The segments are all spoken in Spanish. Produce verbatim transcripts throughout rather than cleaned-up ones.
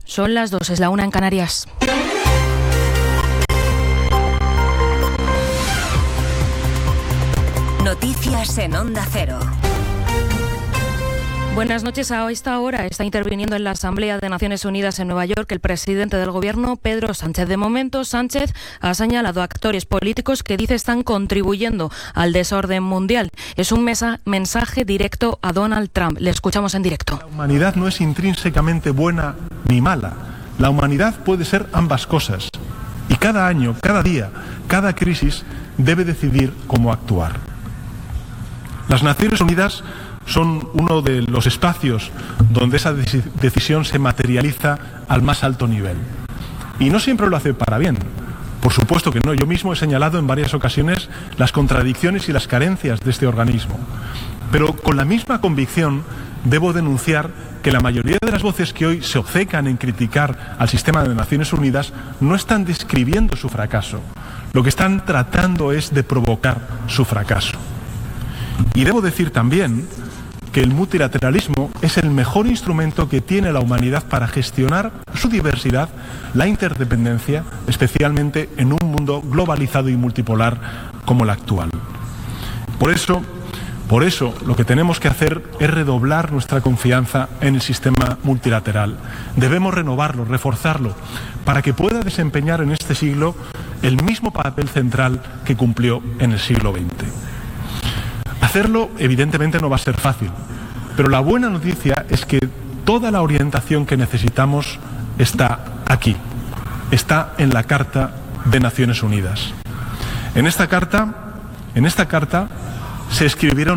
Son las dos, es la una en Canarias. Noticias en Onda Cero. Buenas noches. A esta hora está interviniendo en la Asamblea de Naciones Unidas en Nueva York el presidente del Gobierno, Pedro Sánchez. De momento, Sánchez ha señalado a actores políticos que dice están contribuyendo al desorden mundial. Es un mesa- mensaje directo a Donald Trump. Le escuchamos en directo. La humanidad no es intrínsecamente buena ni mala. La humanidad puede ser ambas cosas. Y cada año, cada día, cada crisis debe decidir cómo actuar. Las Naciones Unidas son uno de los espacios donde esa decisión se materializa al más alto nivel. Y no siempre lo hace para bien. Por supuesto que no. Yo mismo he señalado en varias ocasiones las contradicciones y las carencias de este organismo. Pero con la misma convicción debo denunciar que la mayoría de las voces que hoy se obcecan en criticar al sistema de Naciones Unidas no están describiendo su fracaso. Lo que están tratando es de provocar su fracaso. Y debo decir también que el multilateralismo es el mejor instrumento que tiene la humanidad para gestionar su diversidad, la interdependencia, especialmente en un mundo globalizado y multipolar como el actual. Por eso, por eso, lo que tenemos que hacer es redoblar nuestra confianza en el sistema multilateral. Debemos renovarlo, reforzarlo, para que pueda desempeñar en este siglo el mismo papel central que cumplió en el siglo veinte. Hacerlo, evidentemente, no va a ser fácil, pero la buena noticia es que toda la orientación que necesitamos está aquí, está en la Carta de Naciones Unidas. En esta carta, en esta carta se escribieron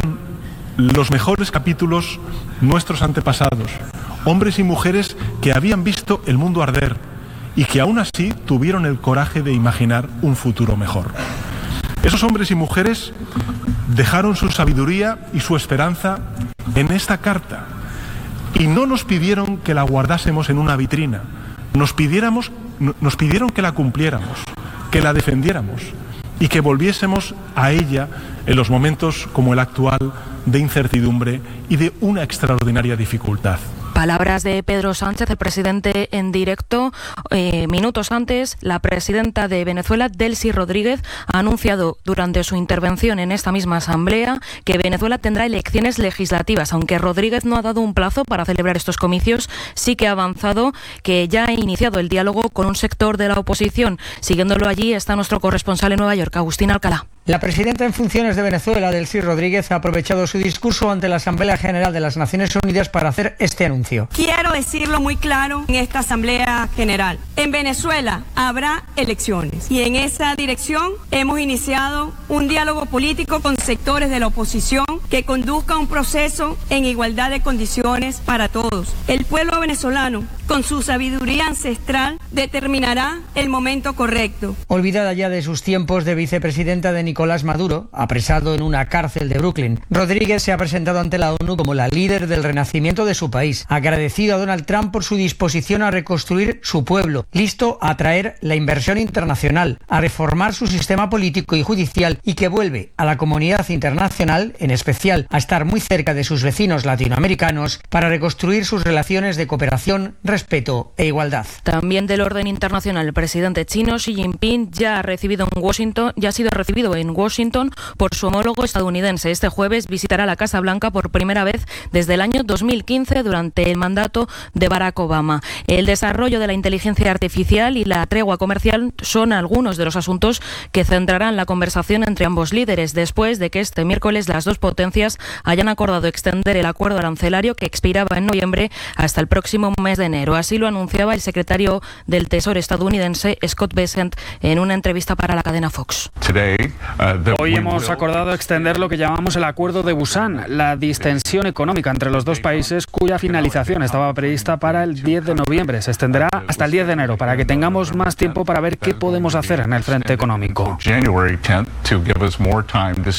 los mejores capítulos nuestros antepasados, hombres y mujeres que habían visto el mundo arder y que aún así tuvieron el coraje de imaginar un futuro mejor. Esos hombres y mujeres dejaron su sabiduría y su esperanza en esta carta y no nos pidieron que la guardásemos en una vitrina, nos, pidiéramos, nos pidieron que la cumpliéramos, que la defendiéramos y que volviésemos a ella en los momentos como el actual de incertidumbre y de una extraordinaria dificultad. Palabras de Pedro Sánchez, el presidente en directo. Eh, minutos antes, la presidenta de Venezuela, Delcy Rodríguez, ha anunciado durante su intervención en esta misma asamblea que Venezuela tendrá elecciones legislativas. Aunque Rodríguez no ha dado un plazo para celebrar estos comicios, sí que ha avanzado que ya ha iniciado el diálogo con un sector de la oposición. Siguiéndolo allí está nuestro corresponsal en Nueva York, Agustín Alcalá. La presidenta en funciones de Venezuela, Delcy Rodríguez, ha aprovechado su discurso ante la Asamblea General de las Naciones Unidas para hacer este anuncio. Quiero decirlo muy claro en esta Asamblea General. En Venezuela habrá elecciones y en esa dirección hemos iniciado un diálogo político con sectores de la oposición que conduzca un proceso en igualdad de condiciones para todos. El pueblo venezolano, con su sabiduría ancestral, determinará el momento correcto. Olvidada ya de sus tiempos de vicepresidenta de Nicolás Maduro, apresado en una cárcel de Brooklyn, Rodríguez se ha presentado ante la ONU como la líder del renacimiento de su país. Ha agradecido a Donald Trump por su disposición a reconstruir su pueblo, listo a atraer la inversión internacional, a reformar su sistema político y judicial y que vuelve a la comunidad internacional, en especial a estar muy cerca de sus vecinos latinoamericanos, para reconstruir sus relaciones de cooperación, respeto e igualdad. También del orden internacional, el presidente chino Xi Jinping ya ha recibido en Washington, ya ha sido recibido en Washington por su homólogo estadounidense. Este jueves visitará la Casa Blanca por primera vez desde el año dos mil quince durante el mandato de Barack Obama. El desarrollo de la inteligencia artificial y la tregua comercial son algunos de los asuntos que centrarán la conversación entre ambos líderes después de que este miércoles las dos potencias hayan acordado extender el acuerdo arancelario que expiraba en noviembre hasta el próximo mes de enero. Así lo anunciaba el secretario del Tesoro estadounidense, Scott Bessent, en una entrevista para la cadena Fox. Hoy hemos acordado extender lo que llamamos el Acuerdo de Busan, la distensión económica entre los dos países cuya finalización estaba prevista para el diez de noviembre. Se extenderá hasta el diez de enero para que tengamos más tiempo para ver qué podemos hacer en el frente económico.